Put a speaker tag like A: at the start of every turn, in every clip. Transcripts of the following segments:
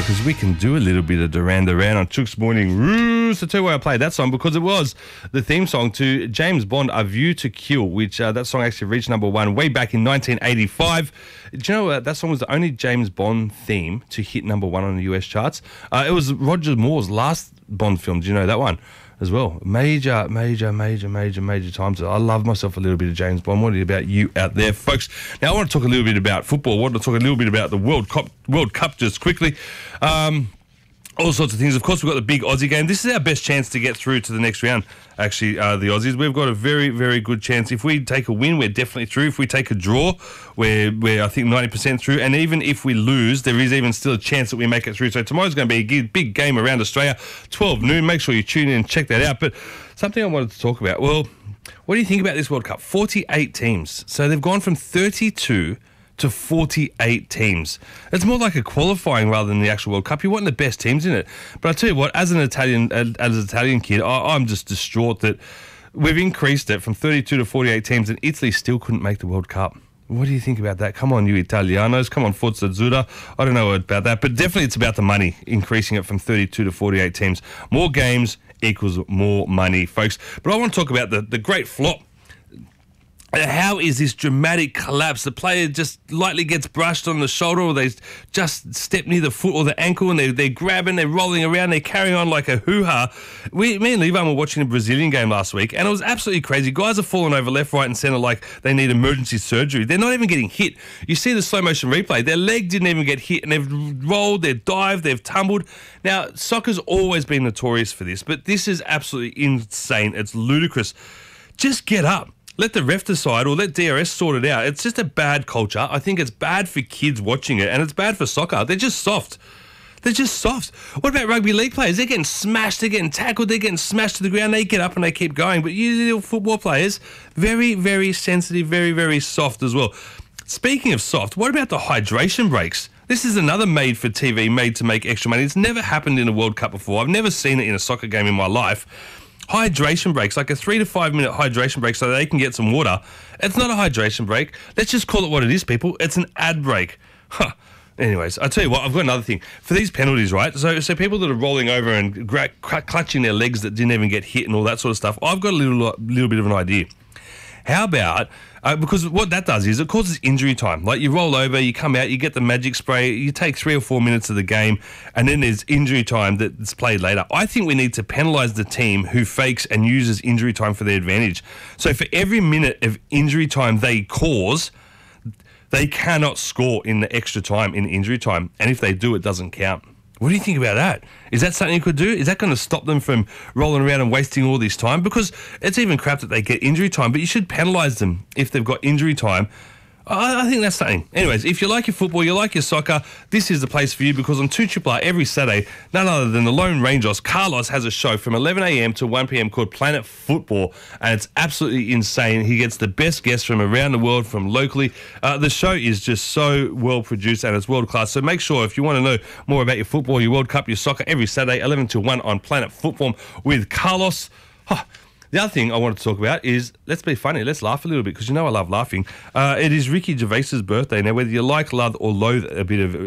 A: because we can do a little bit of Duran Duran on Chook's Morning Roost. I'll tell you why I played that song, because it was the theme song to James Bond, A View to Kill, which that song actually reached number one way back in 1985. Do you know that song was the only James Bond theme to hit number one on the US charts? It was Roger Moore's last Bond film. Do you know that one as well? Major times. I love myself a little bit of James Bond. What about you out there, folks? Now, I want to talk a little bit about football. I want to talk a little bit about the World Cup just quickly. All sorts of things. Of course, we've got the big Aussie game. This is our best chance to get through to the next round, actually, the Aussies. We've got a very, very good chance. If we take a win, we're definitely through. If we take a draw, we're I think, 90% through. And even if we lose, there is even still a chance that we make it through. So tomorrow's going to be a big game around Australia, 12 noon. Make sure you tune in and check that out. But something I wanted to talk about. Well, what do you think about this World Cup? 48 teams. So they've gone from 32 to 48 teams. It's more like a qualifying rather than the actual World Cup. You want the best teams in it. But I tell you what, as an Italian kid, I'm just distraught that we've increased it from 32 to 48 teams and Italy still couldn't make the World Cup. What do you think about that? Come on, you Italianos. Come on, Forza Azzurra. I don't know about that, but definitely it's about the money, increasing it from 32 to 48 teams. More games equals more money, folks. But I want to talk about the great flop. How is this dramatic collapse? The player just lightly gets brushed on the shoulder, or they just step near the foot or the ankle, and they're grabbing, they're rolling around, they're carrying on like a hoo-ha. Me and Levi were watching a Brazilian game last week, and it was absolutely crazy. Guys are falling over left, right, and centre like they need emergency surgery. They're not even getting hit. You see the slow-motion replay. Their leg didn't even get hit, and they've rolled, they've dived, they've tumbled. Now, soccer's always been notorious for this, but this is absolutely insane. It's ludicrous. Just get up. Let the ref decide, or let DRS sort it out. It's just a bad culture. I think it's bad for kids watching it, and it's bad for soccer. They're just soft. They're just soft. What about rugby league players? They're getting smashed, they're getting tackled, they're getting smashed to the ground. They get up and they keep going. But you little football players, very, very sensitive, very, very soft as well. Speaking of soft, what about the hydration breaks? This is another made for TV, made to make extra money. It's never happened in a World Cup before. I've never seen it in a soccer game in my life. Hydration breaks, like a 3 to 5 minute hydration break so they can get some water. It's not a hydration break. Let's just call it what it is, people. It's an ad break. Huh. Anyways, I'll tell you what, I've got another thing. For these penalties, right, so people that are rolling over and clutching their legs that didn't even get hit and all that sort of stuff, I've got a little bit of an idea. How about, because what that does is it causes injury time. Like you roll over, you come out, you get the magic spray, you take 3 or 4 minutes of the game, and then there's injury time that's played later. I think we need to penalise the team who fakes and uses injury time for their advantage. So for every minute of injury time they cause, they cannot score in the extra time, in injury time. And if they do, it doesn't count. What do you think about that? Is that something you could do? Is that going to stop them from rolling around and wasting all this time? Because it's even crap that they get injury time, but you should penalise them if they've got injury time. I think that's something. Anyways, if you like your football, you like your soccer, this is the place for you, because on 2RR every Saturday, none other than the Lone Rangers, Carlos has a show from 11 a.m. to 1 p.m. called Planet Football, and it's absolutely insane. He gets the best guests from around the world, from locally. The show is just so well produced and it's world class. So make sure, if you want to know more about your football, your World Cup, your soccer, every Saturday, 11 to 1 on Planet Football with Carlos. The other thing I wanted to talk about is, let's be funny, let's laugh a little bit, because you know I love laughing. It is Ricky Gervais's birthday. Now, whether you like, love, or loathe a bit of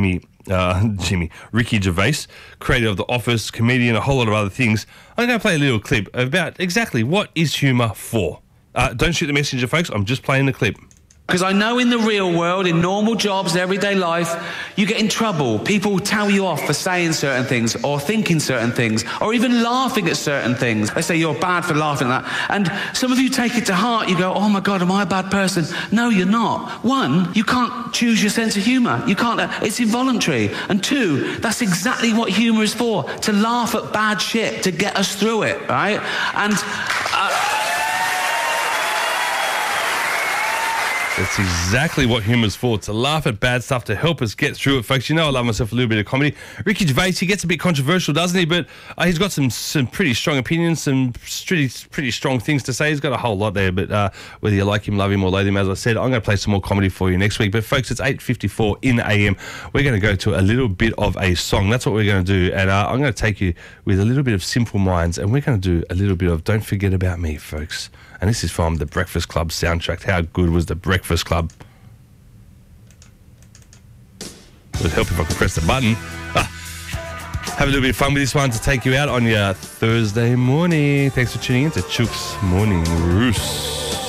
A: Ricky Gervais, creator of The Office, comedian, a whole lot of other things, I'm going to play a little clip about exactly what is humour for. Don't shoot the messenger, folks. I'm just playing the clip.
B: Because I know in the real world, in normal jobs, everyday life, you get in trouble. People tell you off for saying certain things or thinking certain things or even laughing at certain things. They say you're bad for laughing at that. And some of you take it to heart. You go, oh my God, am I a bad person? No, you're not. One, you can't choose your sense of humour. You can't, it's involuntary. And two, that's exactly what humour is for, to laugh at bad shit, to get us through it, right? And...
A: That's exactly what humour's for, to laugh at bad stuff, to help us get through it, folks. You know I love myself a little bit of comedy. Ricky Gervais, he gets a bit controversial, doesn't he? But he's got some pretty strong opinions, some pretty strong things to say. He's got a whole lot there, but whether you like him, love him, or loathe him, as I said, I'm going to play some more comedy for you next week. But, folks, it's 8:54 in the AM. We're going to go to a little bit of a song. That's what we're going to do. And I'm going to take you with a little bit of Simple Minds, and we're going to do a little bit of Don't Forget About Me, folks. And this is from the Breakfast Club soundtrack. How good was the Breakfast Club? It would help if I could press the button. Have a little bit of fun with this one to take you out on your Thursday morning. Thanks for tuning in to Chook's Morning Roost.